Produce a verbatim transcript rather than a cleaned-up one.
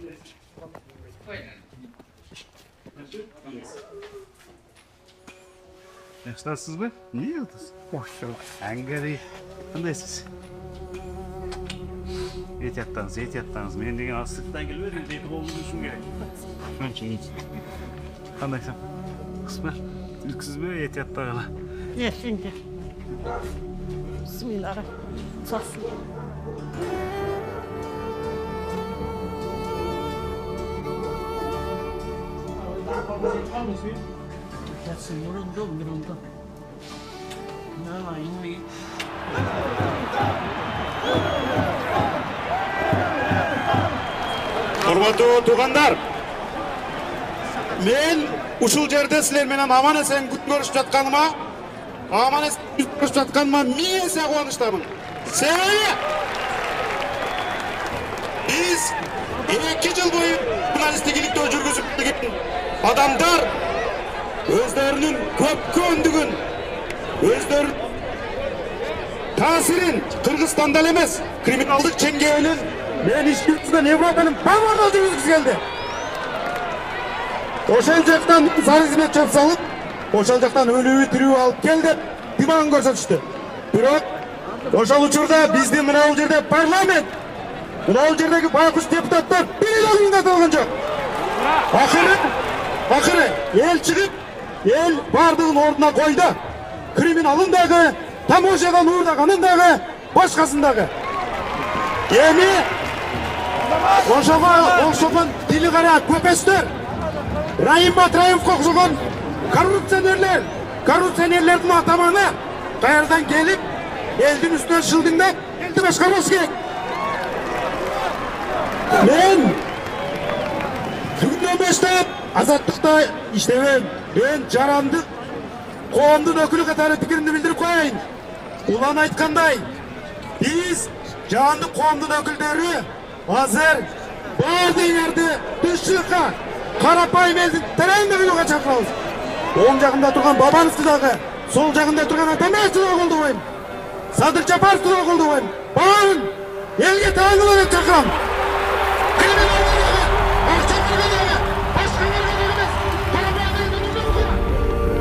Yaxshilarsiz mi? Ne yordunuz? Maşallah. Angari. Qandaysiz? Ehtiyatlanız, ehtiyatlanız. Men degan aslıktan kelib, deydi bo'lishim kerak. Qancha yeydi? Qandaysan? Qismat. Uykusizmi? Ehtiyatda qala. Yeshinga. Bismillah. Sasın. Gelsin yoruldu, yoruldu. Ne var inmeyi? Hormatly tugandar, men uşul jerde sizler menen aman esen күт көрүшүп жатканыma, aman esen күт көрүшүp жатканыma миң эсе кубанычтамын. Себеби биз эки жыл бою журналисттиктөө жүргүзүп келген адамдар өздөрүнүн көпкө өндүгүн, өздөрүнүн таасирин Кыргызстанда эле эмес, криминалдык чеңгээлин мен иш жүргүзгөн Европанын баардыгына жүргүзгүсү келди. Ошол жактан сары қызмет чап салып, ошол жактан өлүү тирүү алып кел деп диман көрсөтүштү. Бирок ошол учурда биздин мына бул жерде парламент, мына бул жердеги байкуш депутаттар бир эле кыйындат алган жок. Акыры, акыры эл чыгып, эл бардыгын ордуна койду. Криминалын дагы, тамошадан уурдаганын дагы, башкасын дагы. Эми ошого окшогон тили кара көпөстөр, Райым Батраевке окшогон коррупционерлер, коррупционерлердин атаманы каярдан келип, элдин үстүнө шылдыңдап, элди башкарбаш керек. Мен күндөн баштап азаттыкта иштебейм. Мен жарандык коомдун өкүлү катары пикиримди билдирип коеюн. Улан айткандай, биз жарандык коомдун өкүлдөрү азыр баардыгыңарды тышчылыкка, карапайым элдин тереңде кылууга чакырабыз. Оң жагында турган Бабановду дагы, сол жагында турган Атамбаевди дагы колдобойм. Садыр Жапаровду дагы колдобойм. Баарын элге таанылуу деп чакырам. Криминалдык акча